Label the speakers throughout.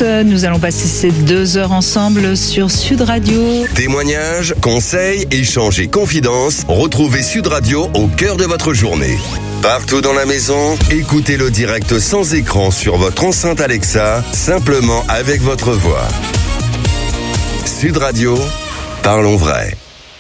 Speaker 1: Nous allons passer ces 2 heures ensemble sur Sud Radio.
Speaker 2: Témoignages, conseils, échanges et confidences, retrouvez Sud Radio au cœur de votre journée. Partout dans la maison, écoutez le direct sans écran sur votre enceinte Alexa, simplement avec votre voix. Sud Radio, parlons vrai.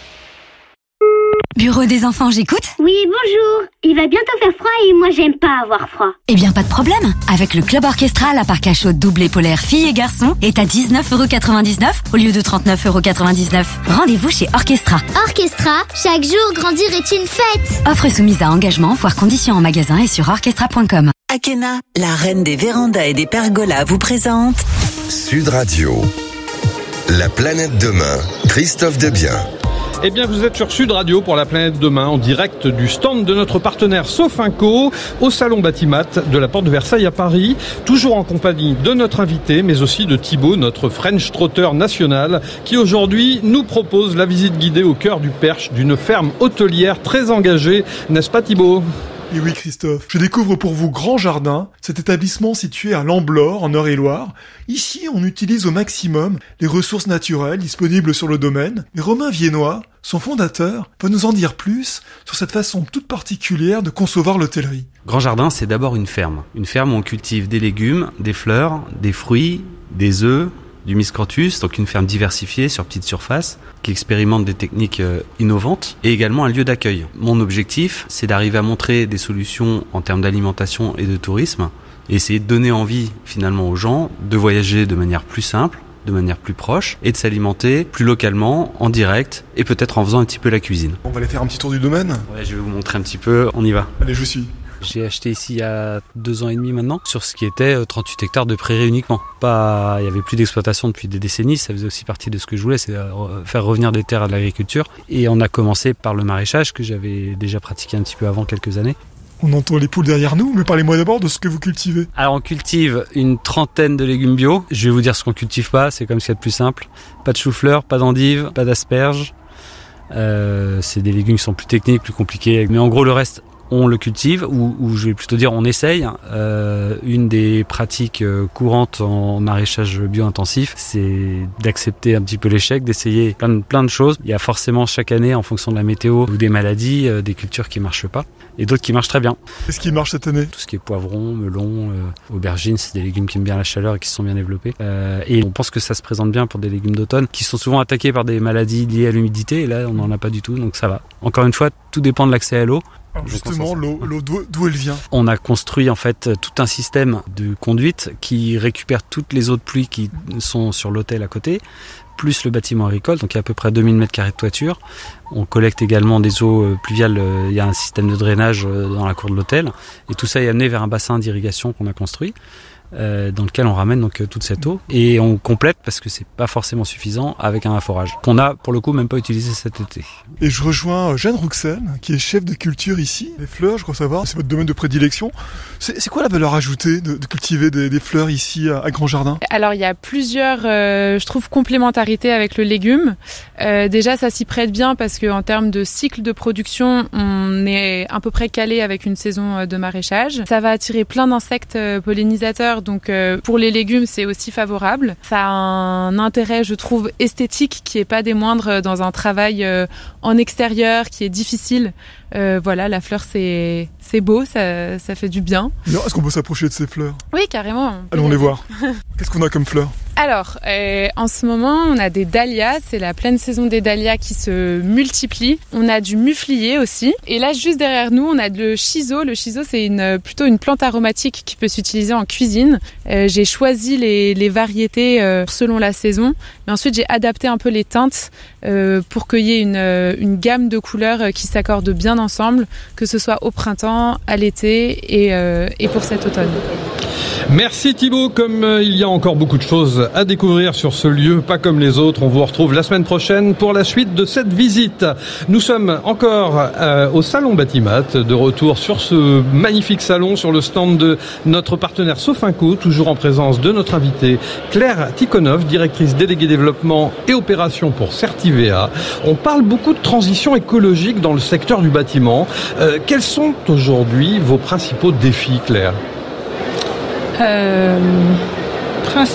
Speaker 3: Bureau des enfants, j'écoute.
Speaker 4: Oui, bonjour. Il va bientôt faire froid et moi j'aime pas avoir froid.
Speaker 3: Eh bien, pas de problème. Avec le Club Orchestra, la parc à chaud double et polaire filles et garçons est à 19,99€ au lieu de 39,99€. Rendez-vous chez Orchestra.
Speaker 4: Orchestra, chaque jour grandir est une fête.
Speaker 3: Offre soumise à engagement, voire conditions en magasin et sur orchestra.com.
Speaker 5: Akena, la reine des vérandas et des pergolas, vous présente
Speaker 2: Sud Radio, la planète demain, Christophe Debien.
Speaker 6: Eh bien, vous êtes sur Sud Radio pour la planète demain, en direct du stand de notre partenaire Sofinco, au salon Batimat de la Porte de Versailles à Paris, toujours en compagnie de notre invité, mais aussi de Thibaut, notre French Trotter national, qui aujourd'hui nous propose la visite guidée au cœur du Perche d'une ferme hôtelière très engagée, n'est-ce pas Thibaut ?
Speaker 7: Et oui Christophe, je découvre pour vous Grand Jardin, cet établissement situé à Lamblore, en Eure-et-Loire. Ici, on utilise au maximum les ressources naturelles disponibles sur le domaine. Et Romain Viennois, son fondateur, va nous en dire plus sur cette façon toute particulière de concevoir l'hôtellerie.
Speaker 8: Grand Jardin, c'est d'abord une ferme. Une ferme où on cultive des légumes, des fleurs, des fruits, des œufs, du miscanthus, donc une ferme diversifiée sur petite surface, qui expérimente des techniques innovantes, et également un lieu d'accueil. Mon objectif, c'est d'arriver à montrer des solutions en termes d'alimentation et de tourisme, et essayer de donner envie finalement aux gens de voyager de manière plus simple, de manière plus proche, et de s'alimenter plus localement, en direct, et peut-être en faisant un petit peu la cuisine.
Speaker 7: On va aller faire un petit tour du domaine ?
Speaker 8: Ouais, je vais vous montrer un petit peu, on y va.
Speaker 7: Allez, je suis.
Speaker 8: J'ai acheté ici il y a 2 ans et demi maintenant, sur ce qui était 38 hectares de prairies uniquement. Il y avait plus d'exploitation depuis des décennies, ça faisait aussi partie de ce que je voulais, c'est faire revenir des terres à de l'agriculture. Et on a commencé par le maraîchage, que j'avais déjà pratiqué un petit peu avant, quelques années.
Speaker 7: On entend les poules derrière nous, mais parlez-moi d'abord de ce que vous cultivez.
Speaker 8: Alors on cultive une 30aine de légumes bio. Je vais vous dire ce qu'on cultive pas, c'est comme ce qu'il y a de plus simple. Pas de chou-fleur, pas d'endives, pas d'asperges. C'est des légumes qui sont plus techniques, plus compliqués. Mais en gros le reste, on le cultive, ou je vais plutôt dire on essaye. Une des pratiques courantes en maraîchage bio-intensif, c'est d'accepter un petit peu l'échec, d'essayer plein de choses. Il y a forcément chaque année, en fonction de la météo ou des maladies, des cultures qui marchent pas, et d'autres qui marchent très bien.
Speaker 7: Qu'est-ce qui marche cette année ?
Speaker 8: Tout ce qui est poivron, melon, aubergines, c'est des légumes qui aiment bien la chaleur et qui se sont bien développés. Et on pense que ça se présente bien pour des légumes d'automne, qui sont souvent attaqués par des maladies liées à l'humidité, et là on n'en a pas du tout, donc ça va. Encore une fois, tout dépend de l'accès à l'eau.
Speaker 7: Alors justement, l'eau, d'où elle vient ?
Speaker 8: On a construit en fait tout un système de conduite qui récupère toutes les eaux de pluie qui sont sur l'hôtel à côté, plus le bâtiment agricole, donc il y a à peu près 2000 m² de toiture. On collecte également des eaux pluviales, il y a un système de drainage dans la cour de l'hôtel, et tout ça est amené vers un bassin d'irrigation qu'on a construit, dans lequel on ramène donc toute cette eau, et on complète, parce que c'est pas forcément suffisant, avec un afforage qu'on a pour le coup même pas utilisé cet été.
Speaker 7: Et je rejoins Jeanne Rouxel, qui est chef de culture ici. Les fleurs, je crois savoir, c'est votre domaine de prédilection. C'est quoi la valeur ajoutée de cultiver des fleurs ici à Grand Jardin ?
Speaker 9: Alors il y a plusieurs, je trouve, complémentarités avec le légume. Déjà ça s'y prête bien parce qu'en termes de cycle de production, on est à peu près calé avec une saison de maraîchage. Ça va attirer plein d'insectes pollinisateurs, donc pour les légumes c'est aussi favorable. Ça a un intérêt, je trouve, esthétique qui est pas des moindres dans un travail en extérieur qui est difficile. Voilà, la fleur c'est beau, ça fait du bien.
Speaker 7: Alors, est-ce qu'on peut s'approcher de ces fleurs ?
Speaker 9: Oui, carrément.
Speaker 7: Allons les voir. Qu'est-ce qu'on a comme fleurs ?
Speaker 9: Alors, en ce moment, on a des dahlias, c'est la pleine saison des dahlias qui se multiplient. On a du muflier aussi. Et là, juste derrière nous, on a le shiso. Le shiso, c'est plutôt une plante aromatique qui peut s'utiliser en cuisine. J'ai choisi les variétés selon la saison. Mais ensuite, j'ai adapté un peu les teintes pour qu'il y ait une gamme de couleurs qui s'accordent bien ensemble, que ce soit au printemps, à l'été et pour cet automne.
Speaker 6: Merci Thibaut, comme il y a encore beaucoup de choses à découvrir sur ce lieu, pas comme les autres, on vous retrouve la semaine prochaine pour la suite de cette visite. Nous sommes encore au salon Batimat, de retour sur ce magnifique salon, sur le stand de notre partenaire Sofinco, toujours en présence de notre invitée Claire Tikhonov, directrice déléguée développement et opération pour Certivea. On parle beaucoup de transition écologique dans le secteur du bâtiment. Quels sont aujourd'hui vos principaux défis, Claire ?